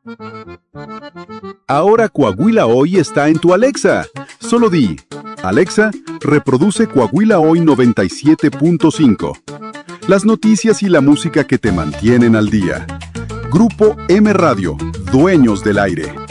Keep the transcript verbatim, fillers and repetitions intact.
Ahora Coahuila Hoy está en tu Alexa. Solo di, Alexa, reproduce Coahuila Hoy noventa y siete punto cinco. Las noticias y la música que te mantienen al día. Grupo M Radio, dueños del aire.